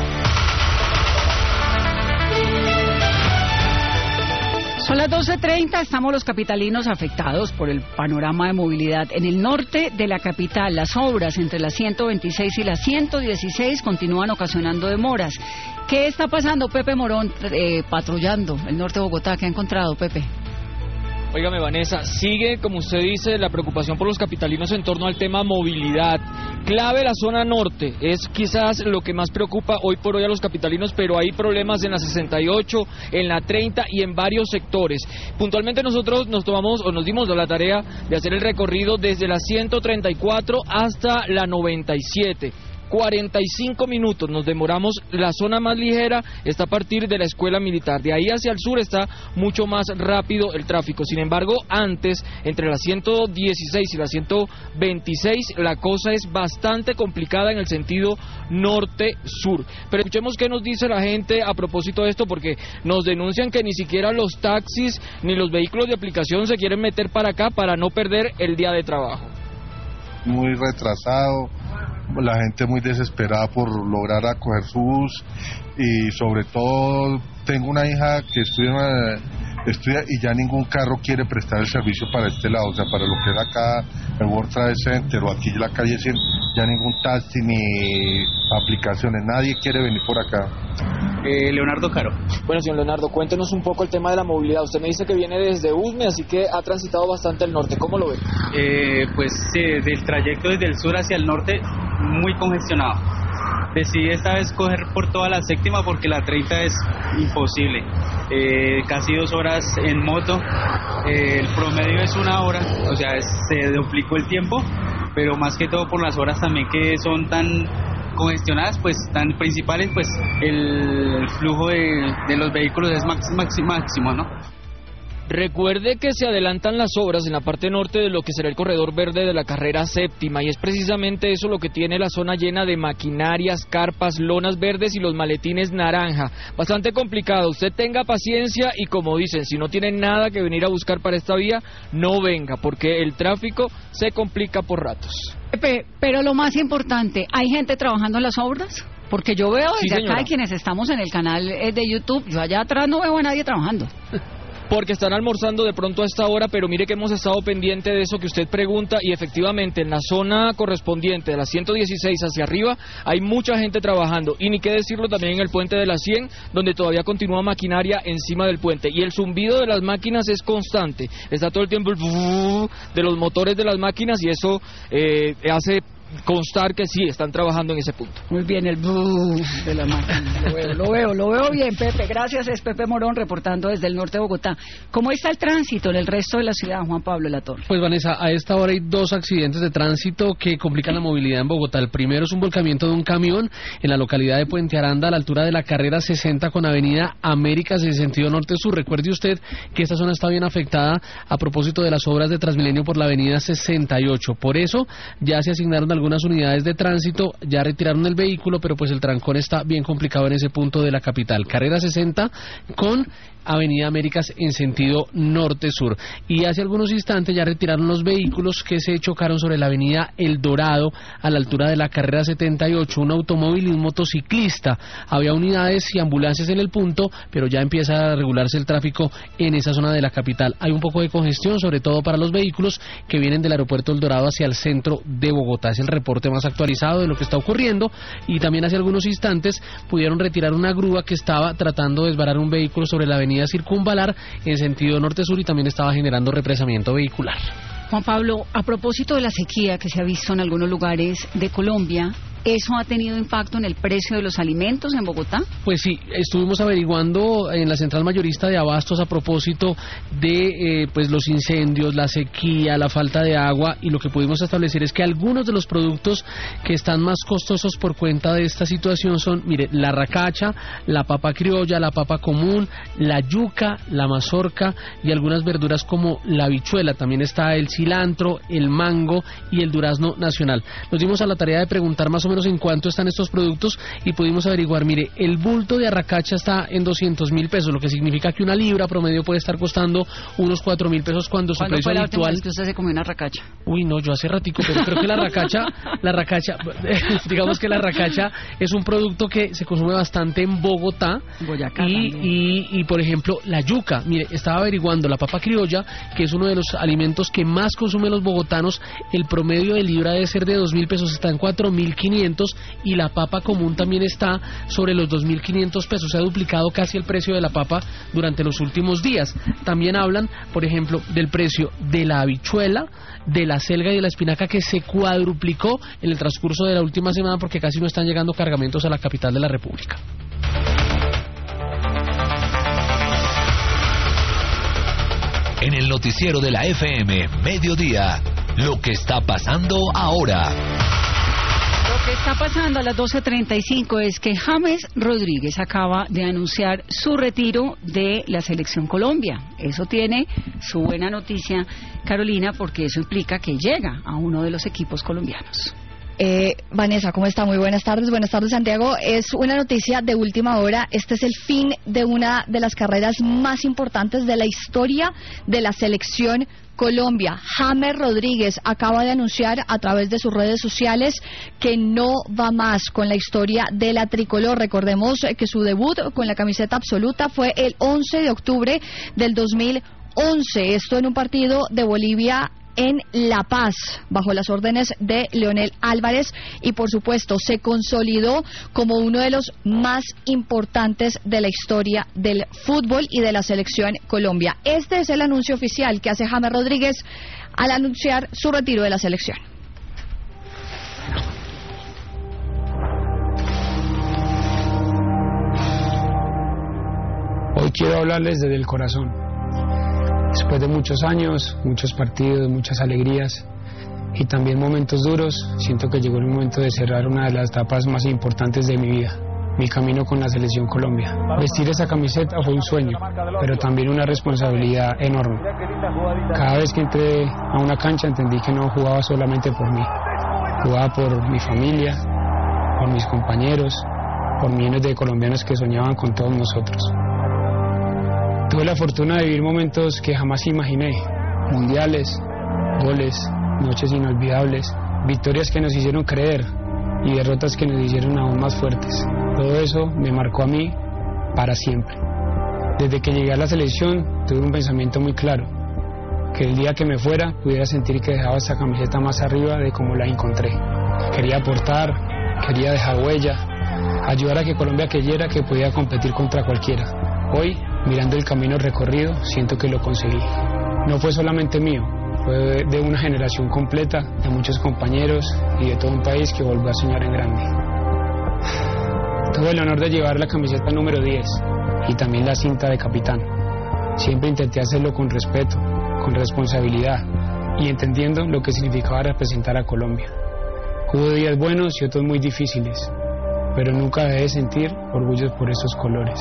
Son las doce treinta, estamos los capitalinos afectados por el panorama de movilidad. En el norte de la capital, las obras entre la ciento veintiséis y la ciento dieciséis continúan ocasionando demoras. ¿Qué está pasando, Pepe Morón, eh, patrullando el norte de Bogotá? ¿Qué ha encontrado, Pepe? Óigame, Vanessa, sigue, como usted dice, la preocupación por los capitalinos en torno al tema movilidad. Clave la zona norte, es quizás lo que más preocupa hoy por hoy a los capitalinos, pero hay problemas en la sesenta y ocho, en la treinta y en varios sectores. Puntualmente nosotros nos tomamos o nos dimos la tarea de hacer el recorrido desde la ciento treinta y cuatro hasta la noventa y siete. cuarenta y cinco minutos nos demoramos. La zona más ligera está a partir de la escuela militar. De ahí hacia el sur está mucho más rápido el tráfico. Sin embargo, antes, entre la ciento dieciséis y la ciento veintiséis, la cosa es bastante complicada en el sentido norte-sur. Pero escuchemos qué nos dice la gente a propósito de esto, porque nos denuncian que ni siquiera los taxis ni los vehículos de aplicación se quieren meter para acá para no perder el día de trabajo. Muy retrasado, la gente muy desesperada por lograr acoger su bus y sobre todo tengo una hija que estudia, estudia y ya ningún carro quiere prestar el servicio para este lado, o sea, para lo que es acá el World Trade Center o aquí la calle cien, ya ningún taxi ni aplicaciones, nadie quiere venir por acá. Eh, Leonardo Caro. Bueno, señor Leonardo, cuéntenos un poco el tema de la movilidad. Usted me dice que viene desde Usme, así que ha transitado bastante el norte. ¿Cómo lo ve? Eh, pues sí, del trayecto desde el sur hacia el norte, muy congestionado. Decidí esta vez coger por toda la séptima porque la treinta es imposible. Eh, casi dos horas en moto, eh, el promedio es una hora, o sea, es, se duplicó el tiempo, pero más que todo por las horas también que son tan congestionadas, pues tan principales, pues el flujo de, de los vehículos es máximo, máximo, ¿no? Recuerde que se adelantan las obras en la parte norte de lo que será el corredor verde de la carrera séptima, y es precisamente eso lo que tiene la zona llena de maquinarias, carpas, lonas verdes y los maletines naranja. Bastante complicado. Usted tenga paciencia y, como dicen, si no tiene nada que venir a buscar para esta vía, no venga, porque el tráfico se complica por ratos. Pepe, pero lo más importante, ¿hay gente trabajando en las obras? Porque yo veo desde sí, acá, y quienes estamos en el canal de YouTube, yo allá atrás no veo a nadie trabajando. Porque están almorzando de pronto a esta hora, pero mire que hemos estado pendiente de eso que usted pregunta, y efectivamente en la zona correspondiente de la ciento dieciséis hacia arriba hay mucha gente trabajando, y ni qué decirlo también en el puente de la cien, donde todavía continúa maquinaria encima del puente, y el zumbido de las máquinas es constante, está todo el tiempo el de los motores de las máquinas, y eso eh, hace constar que sí, están trabajando en ese punto. Muy bien, el de la máquina, lo veo, lo veo, lo veo bien, Pepe. Gracias, es Pepe Morón reportando desde el norte de Bogotá. ¿Cómo está el tránsito en el resto de la ciudad, Juan Pablo Latorre? Pues Vanessa, a esta hora hay dos accidentes de tránsito que complican la movilidad en Bogotá. El primero es un volcamiento de un camión en la localidad de Puente Aranda, a la altura de la carrera sesenta con avenida Américas en sentido norte-sur. Recuerde usted que esta zona está bien afectada a propósito de las obras de Transmilenio por la avenida sesenta y ocho. Por eso ya se asignaron algunas unidades de tránsito, ya retiraron el vehículo, pero pues el trancón está bien complicado en ese punto de la capital. Carrera sesenta con Avenida Américas en sentido norte-sur. Y hace algunos instantes ya retiraron los vehículos que se chocaron sobre la avenida El Dorado a la altura de la carrera setenta y ocho, un automóvil y un motociclista. Había unidades y ambulancias en el punto, pero ya empieza a regularse el tráfico en esa zona de la capital. Hay un poco de congestión, sobre todo para los vehículos que vienen del aeropuerto El Dorado hacia el centro de Bogotá. Es el reporte más actualizado de lo que está ocurriendo, y también hace algunos instantes pudieron retirar una grúa que estaba tratando de desbarar un vehículo sobre la avenida Circunvalar en sentido norte-sur, y también estaba generando represamiento vehicular. Juan Pablo, a propósito de la sequía que se ha visto en algunos lugares de Colombia, ¿eso ha tenido impacto en el precio de los alimentos en Bogotá? Pues sí, estuvimos averiguando en la central mayorista de abastos a propósito de eh, pues los incendios, la sequía, la falta de agua, y lo que pudimos establecer es que algunos de los productos que están más costosos por cuenta de esta situación son, mire, la racacha, la papa criolla, la papa común, la yuca, la mazorca y algunas verduras como la habichuela. También está el cilantro, el mango y el durazno nacional. Nos dimos a la tarea de preguntar más o menos en cuánto están estos productos y pudimos averiguar, mire, el bulto de arracacha está en doscientos mil pesos, lo que significa que una libra promedio puede estar costando unos cuatro mil pesos cuando su precio fue la habitual... última vez que usted se comió una arracacha? Uy, no, yo hace ratico, pero creo que la arracacha, la arracacha, digamos que la arracacha es un producto que se consume bastante en Bogotá. Boyacá y, y, y, por ejemplo, la yuca, mire, estaba averiguando la papa criolla, que es uno de los alimentos que más consumen los bogotanos, el promedio de libra debe ser de dos mil pesos, está en cuatro mil quinientos, y la papa común también está sobre los dos mil quinientos pesos, se ha duplicado casi el precio de la papa durante los últimos días. También hablan, por ejemplo, del precio de la habichuela, de la selga y de la espinaca, que se cuadruplicó en el transcurso de la última semana porque casi no están llegando cargamentos a la capital de la República. En el noticiero de la F M, Mediodía, lo que está pasando ahora. Lo que está pasando a las doce treinta y cinco es que James Rodríguez acaba de anunciar su retiro de la Selección Colombia. Eso tiene su buena noticia, Carolina, porque eso implica que llega a uno de los equipos colombianos. Eh, Vanessa, ¿cómo está? Muy buenas tardes. Buenas tardes, Santiago. Es una noticia de última hora. Este es el fin de una de las carreras más importantes de la historia de la Selección Colombia. James Rodríguez acaba de anunciar a través de sus redes sociales que no va más con la historia de la tricolor. Recordemos que su debut con la camiseta absoluta fue el once de octubre del dos mil once. Esto en un partido de Bolivia en La Paz, bajo las órdenes de Leonel Álvarez, y por supuesto se consolidó como uno de los más importantes de la historia del fútbol y de la selección Colombia. Este es el anuncio oficial que hace James Rodríguez al anunciar su retiro de la selección. Hoy quiero hablarles desde el corazón. Después de muchos años, muchos partidos, muchas alegrías y también momentos duros, siento que llegó el momento de cerrar una de las etapas más importantes de mi vida, mi camino con la Selección Colombia. Vestir esa camiseta fue un sueño, pero también una responsabilidad enorme. Cada vez que entré a una cancha entendí que no jugaba solamente por mí, jugaba por mi familia, por mis compañeros, por millones de colombianos que soñaban con todos nosotros. Tuve la fortuna de vivir momentos que jamás imaginé, mundiales, goles, noches inolvidables, victorias que nos hicieron creer y derrotas que nos hicieron aún más fuertes. Todo eso me marcó a mí para siempre. Desde que llegué a la selección tuve un pensamiento muy claro, que el día que me fuera pudiera sentir que dejaba esta camiseta más arriba de como la encontré. Quería aportar, quería dejar huella, ayudar a que Colombia creyera que podía competir contra cualquiera. Hoy, mirando el camino recorrido, siento que lo conseguí. No fue solamente mío, fue de una generación completa, de muchos compañeros y de todo un país que volvió a soñar en grande. Tuve el honor de llevar la camiseta número diez y también la cinta de capitán. Siempre intenté hacerlo con respeto, con responsabilidad y entendiendo lo que significaba representar a Colombia. Hubo días buenos y otros muy difíciles, pero nunca dejé de sentir orgullo por esos colores.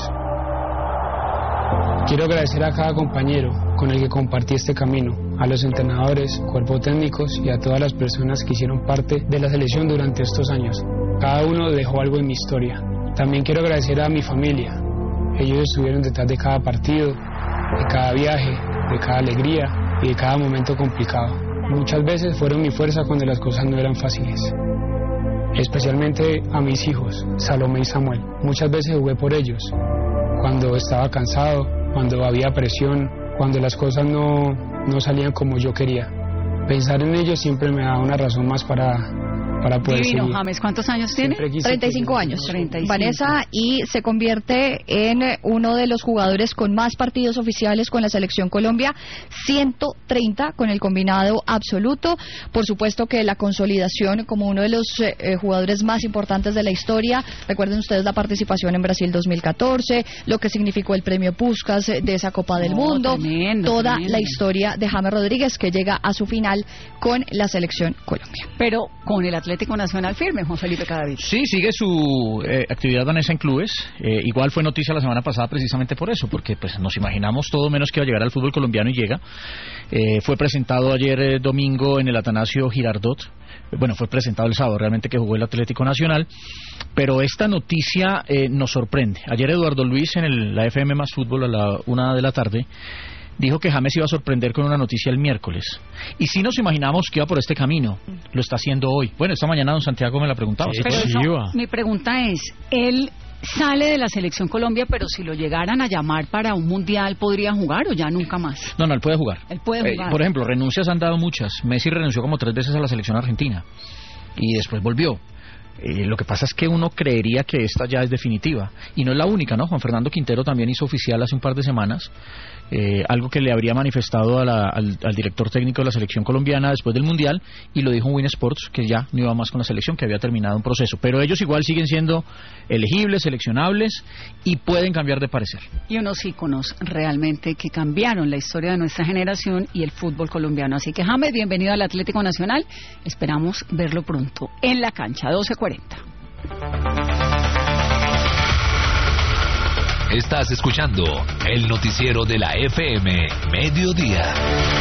Quiero agradecer a cada compañero con el que compartí este camino, a los entrenadores, cuerpos técnicos y a todas las personas que hicieron parte de la selección durante estos años. Cada uno dejó algo en mi historia. También quiero agradecer a mi familia. Ellos estuvieron detrás de cada partido, de cada viaje, de cada alegría y de cada momento complicado. Muchas veces fueron mi fuerza cuando las cosas no eran fáciles. Especialmente a mis hijos, Salomé y Samuel. Muchas veces jugué por ellos, cuando estaba cansado, cuando había presión, cuando las cosas no, no salían como yo quería. Pensar en ellos siempre me da una razón más para, para poder Divino, seguir. James, ¿cuántos años tiene? treinta y cinco años, treinta y cinco. Vanessa, y se convierte en uno de los jugadores con más partidos oficiales con la Selección Colombia, ciento treinta con el combinado absoluto. Por supuesto que la consolidación como uno de los eh, jugadores más importantes de la historia. Recuerden ustedes la participación en Brasil dos mil catorce, lo que significó el premio Puskás de esa Copa del No, Mundo, tremendo, toda tremendo. la historia de James Rodríguez, que llega a su final con la Selección Colombia. Pero con el Atlético Nacional firme, Juan Felipe Cadavid. Sí, sigue su eh, actividad Vanessa en clubes. Eh, igual fue noticia la semana pasada precisamente por eso, porque pues nos imaginamos todo menos que iba a llegar al fútbol colombiano y llega. Eh, fue presentado ayer eh, domingo en el Atanasio Girardot. Bueno, fue presentado el sábado realmente que jugó el Atlético Nacional, pero esta noticia eh, nos sorprende. Ayer Eduardo Luis en el, la F M más Fútbol a la una de la tarde dijo que James iba a sorprender con una noticia el miércoles. Y si nos imaginamos que iba por este camino, lo está haciendo hoy. Bueno, esta mañana don Santiago me la preguntaba. Pero eso, mi pregunta es, él sale de la Selección Colombia, pero si lo llegaran a llamar para un mundial, ¿podría jugar o ya nunca más? No, no, él puede jugar. Él puede jugar. Eh, por ejemplo, renuncias han dado muchas. Messi renunció como tres veces a la selección argentina y después volvió. Eh, lo que pasa es que uno creería que esta ya es definitiva y no es la única, ¿no? Juan Fernando Quintero también hizo oficial hace un par de semanas eh, algo que le habría manifestado a la, al, al director técnico de la selección colombiana después del Mundial, y lo dijo en Win Sports, que ya no iba más con la selección, que había terminado un proceso, pero ellos igual siguen siendo elegibles, seleccionables y pueden cambiar de parecer. Y unos íconos realmente que cambiaron la historia de nuestra generación y el fútbol colombiano. Así que James, bienvenido al Atlético Nacional, esperamos verlo pronto en la cancha. Doce cuarenta. Estás escuchando el noticiero de la F M Mediodía.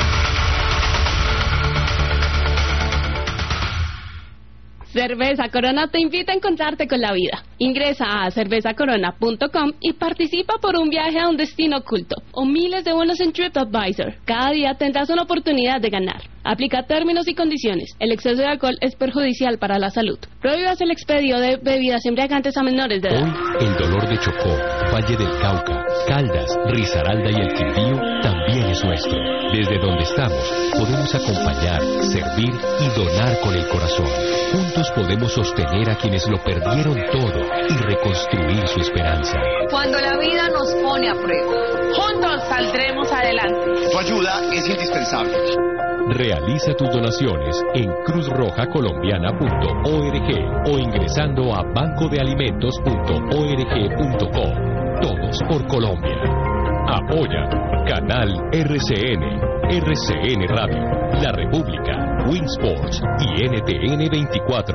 Cerveza Corona te invita a encontrarte con la vida. Ingresa a cerveza corona punto com y participa por un viaje a un destino oculto o miles de bonos en TripAdvisor. Cada día tendrás una oportunidad de ganar. Aplica términos y condiciones. El exceso de alcohol es perjudicial para la salud. Prohíbas el expendio de bebidas embriagantes a menores de edad. Hoy, el dolor de Chocó, Valle del Cauca, Caldas, Risaralda y el Quindío también es nuestro. Desde donde estamos, podemos acompañar, servir y donar con el corazón. Juntos podemos sostener a quienes lo perdieron todo y reconstruir su esperanza. Cuando la vida nos pone a prueba, juntos saldremos adelante. Tu ayuda es indispensable. Realiza tus donaciones en cruz roja colombiana punto org o ingresando a banco de alimentos punto org punto co. Todos por Colombia. Apoya Canal R C N, R C N Radio, La República, Winsports y N T N veinticuatro.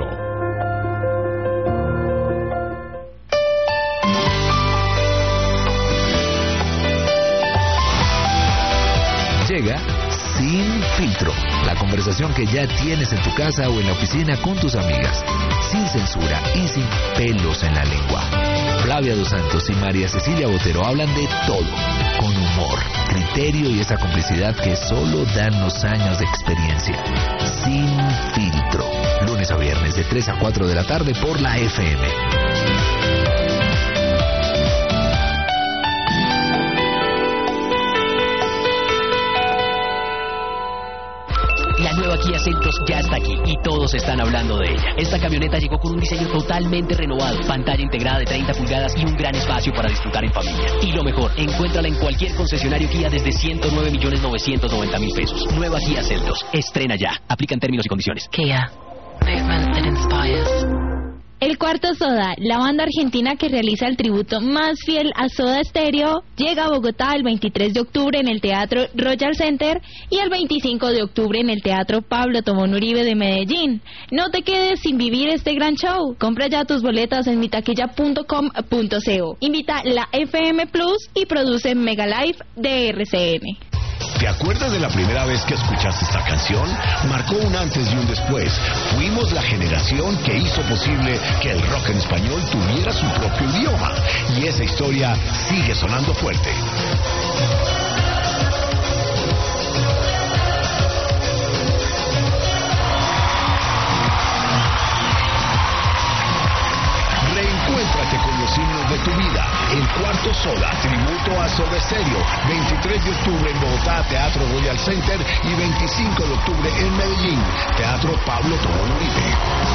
Llega Sin Filtro, la conversación que ya tienes en tu casa o en la oficina con tus amigas, sin censura y sin pelos en la lengua. Flavia Dos Santos y María Cecilia Botero hablan de todo, con humor, criterio y esa complicidad que solo dan los años de experiencia. Sin Filtro, lunes a viernes de tres a cuatro de la tarde por la F M. La nueva Kia Seltos ya está aquí y todos están hablando de ella. Esta camioneta llegó con un diseño totalmente renovado, pantalla integrada de treinta pulgadas y un gran espacio para disfrutar en familia. Y lo mejor, encuéntrala en cualquier concesionario Kia desde ciento nueve millones novecientos noventa mil pesos. Nueva Kia Seltos. Estrena ya. Aplican términos y condiciones. Kia. Movement that inspires. El Cuarto Soda, la banda argentina que realiza el tributo más fiel a Soda Stereo, llega a Bogotá el veintitrés de octubre en el Teatro Royal Center y el veinticinco de octubre en el Teatro Pablo Tobón Uribe de Medellín. No te quedes sin vivir este gran show. Compra ya tus boletas en mitaquilla punto com punto co. Invita la F M Plus y produce Mega Live de R C N. ¿Te acuerdas de la primera vez que escuchaste esta canción? Marcó un antes y un después. Fuimos la generación que hizo posible que el rock en español tuviera su propio idioma. Y esa historia sigue sonando fuerte. Reencuéntrate con los himnos de tu vida. El Cuarto Soda, tributo a Soda Stereo. veintitrés de octubre en Bogotá, Teatro Royal Center. Y veinticinco de octubre en Medellín, Teatro Pablo Tobón Uribe.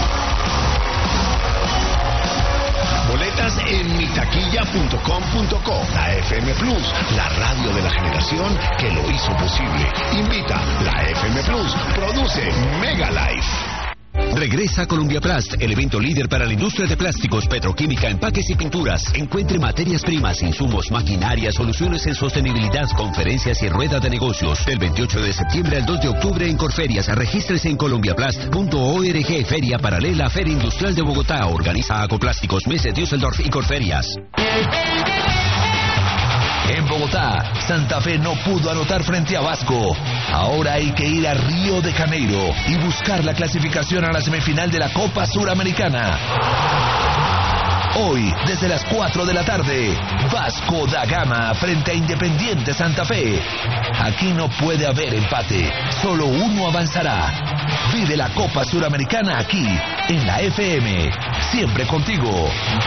Boletas en mitaquilla punto com punto co. La F M Plus, la radio de la generación que lo hizo posible. Invita la F M Plus. Produce Mega Life. Regresa a Colombiaplast, el evento líder para la industria de plásticos, petroquímica, empaques y pinturas. Encuentre materias primas, insumos, maquinaria, soluciones en sostenibilidad, conferencias y ruedas de negocios. Del veintiocho de septiembre al dos de octubre en Corferias. Regístrese en colombiaplast punto org. Feria paralela a Feria Industrial de Bogotá. Organiza Acoplásticos, Messe, Düsseldorf y Corferias. En Bogotá, Santa Fe no pudo anotar frente a Vasco. Ahora hay que ir a Río de Janeiro y buscar la clasificación a la semifinal de la Copa Suramericana. Hoy, desde las cuatro de la tarde, Vasco da Gama frente a Independiente Santa Fe. Aquí no puede haber empate, solo uno avanzará. Vive la Copa Suramericana aquí, en la F M, siempre contigo.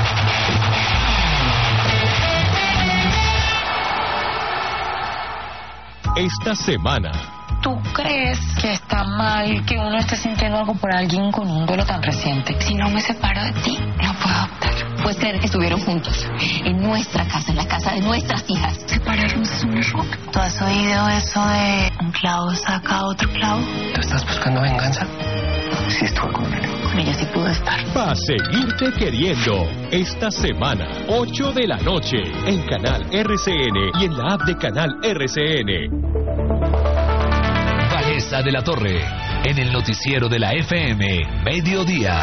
Esta semana. ¿Tú crees que está mal que uno esté sintiendo algo por alguien con un duelo tan reciente? Si no me separo de ti, no puedo adoptar. Puede ser que estuvieron juntos, en nuestra casa, en la casa de nuestras hijas. Separarnos es un error. ¿Tú has oído eso de un clavo saca otro clavo? ¿Tú estás buscando venganza? Sí estuve con él. Con ella sí pudo estar. Va a seguirte queriendo. Esta semana, ocho de la noche, en Canal R C N y en la app de Canal R C N. Vanessa de la Torre, en el noticiero de la F M, Mediodía.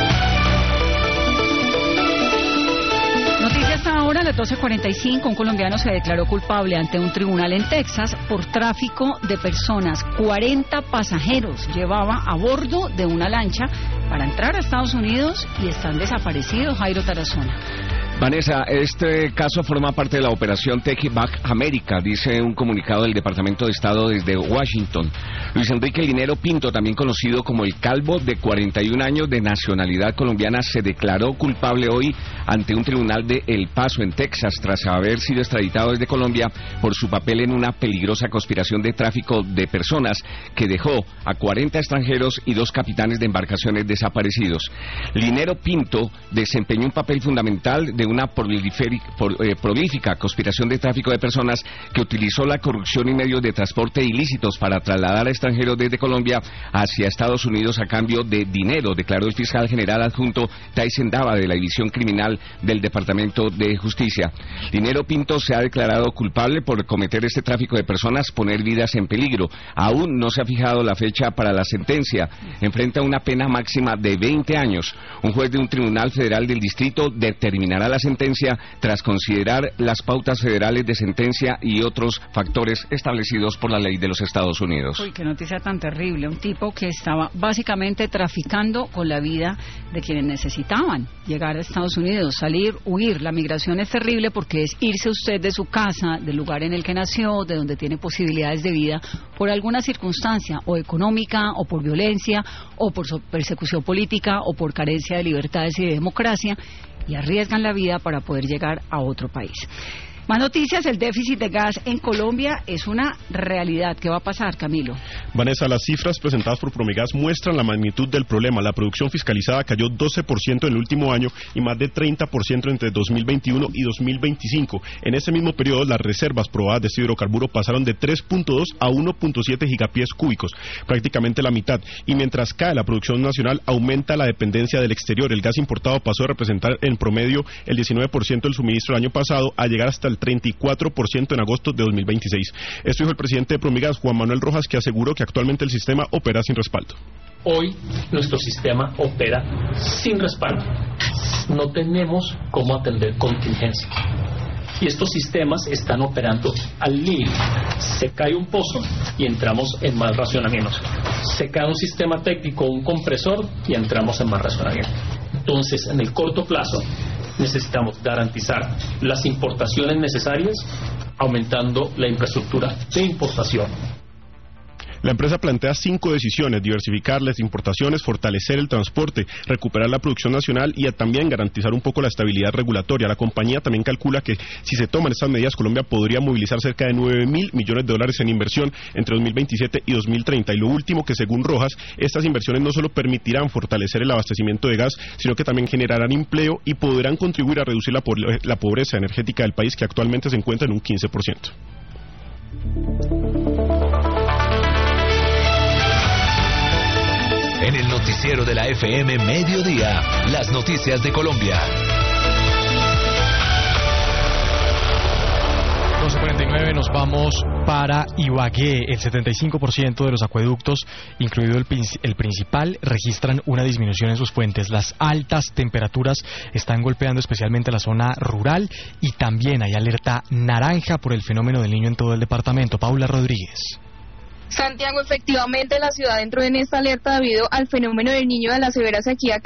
Noticias ahora a las doce cuarenta y cinco. Un colombiano se declaró culpable ante un tribunal en Texas por tráfico de personas. cuarenta pasajeros llevaba a bordo de una lancha para entrar a Estados Unidos y están desaparecidos, Jairo Tarazona. Vanessa, este caso forma parte de la operación Take Back America, dice un comunicado del Departamento de Estado desde Washington. Luis Enrique Linero Pinto, también conocido como el Calvo, de cuarenta y un años, de nacionalidad colombiana, se declaró culpable hoy ante un tribunal de El Paso, en Texas, tras haber sido extraditado desde Colombia por su papel en una peligrosa conspiración de tráfico de personas que dejó a cuarenta extranjeros y dos capitanes de embarcaciones desaparecidos. Linero Pinto desempeñó un papel fundamental de una prolífica conspiración de tráfico de personas que utilizó la corrupción y medios de transporte ilícitos para trasladar a extranjeros desde Colombia hacia Estados Unidos a cambio de dinero, declaró el fiscal general adjunto Tyson Dava, de la División Criminal del Departamento de Justicia. Linero Pinto se ha declarado culpable por cometer este tráfico de personas, poner vidas en peligro. Aún no se ha fijado la fecha para la sentencia. Enfrenta una pena máxima de veinte años. Un juez de un tribunal federal del distrito determinará la sentencia tras considerar las pautas federales de sentencia y otros factores establecidos por la ley de los Estados Unidos. Uy, qué noticia tan terrible. Un tipo que estaba básicamente traficando con la vida de quienes necesitaban llegar a Estados Unidos, salir, huir. La migración es terrible porque es irse usted de su casa, del lugar en el que nació, de donde tiene posibilidades de vida, por alguna circunstancia, o económica, o por violencia, o por persecución política, o por carencia de libertades y de democracia, y arriesgan la vida para poder llegar a otro país. Más noticias, el déficit de gas en Colombia es una realidad. ¿Qué va a pasar, Camilo? Vanessa, las cifras presentadas por Promigas muestran la magnitud del problema. La producción fiscalizada cayó doce por ciento en el último año y más de treinta por ciento entre dos mil veintiuno y dos mil veinticinco. En ese mismo periodo, las reservas probadas de este hidrocarburo pasaron de tres punto dos a uno punto siete gigapiés cúbicos, prácticamente la mitad. Y mientras cae la producción nacional, aumenta la dependencia del exterior. El gas importado pasó a representar en promedio el diecinueve por ciento del suministro el año pasado a llegar hasta el treinta y cuatro por ciento en agosto de dos mil veintiséis. Esto dijo el presidente de Promigas, Juan Manuel Rojas, que aseguró que actualmente el sistema opera sin respaldo. Hoy nuestro sistema opera sin respaldo. No tenemos cómo atender contingencias. Y estos sistemas están operando al límite. Se cae un pozo y entramos en más racionamientos. Se cae un sistema técnico, un compresor, y entramos en más racionamiento. Entonces, en el corto plazo, necesitamos garantizar las importaciones necesarias, aumentando la infraestructura de importación. La empresa plantea cinco decisiones: diversificar las importaciones, fortalecer el transporte, recuperar la producción nacional y también garantizar un poco la estabilidad regulatoria. La compañía también calcula que si se toman estas medidas, Colombia podría movilizar cerca de nueve mil millones de dólares en inversión entre dos mil veintisiete y dos mil treinta. Y lo último, que según Rojas, estas inversiones no solo permitirán fortalecer el abastecimiento de gas, sino que también generarán empleo y podrán contribuir a reducir la, po la pobreza energética del país, que actualmente se encuentra en un quince por ciento. En el noticiero de la F M Mediodía, las noticias de Colombia. doce cuarenta y nueve, nos vamos para Ibagué. El setenta y cinco por ciento de los acueductos, incluido el, el principal, registran una disminución en sus fuentes. Las altas temperaturas están golpeando especialmente la zona rural y también hay alerta naranja por el fenómeno del Niño en todo el departamento. Paula Rodríguez. Santiago, efectivamente la ciudad entró en esta alerta debido al fenómeno del Niño, de la severa sequía